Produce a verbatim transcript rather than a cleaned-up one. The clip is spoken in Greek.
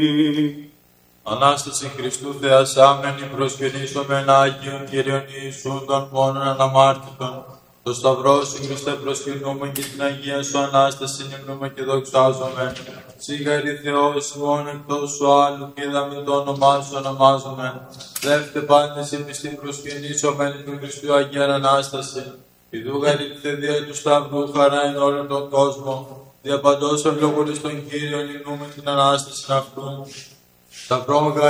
Ανάσταση Χριστού Θεασάμενη προσκυνήσομεν Άγιον Κύριον Ιησούν των μόνον αναμάρτητων. Το Σταυρό σου Χριστέ προσκυνούμε και την Αγία σου Ανάσταση νυμνούμε και δοξάζομαι. Σιγαρή Θεός μόνο εκτός σου άλλου και είδαμε το όνομά σου ονομάζομαι. Δεύτε πάντες επιστή προσκυνήσομεν του Χριστού Αγία Ανάσταση. Ιδού γαρείτε δια του Σταυρού χαρά εν όλον τον κόσμο. Διαπαντός ευλογορίς τον Κύριον υμνούμε την Ανάσταση αυτού. Σταυρό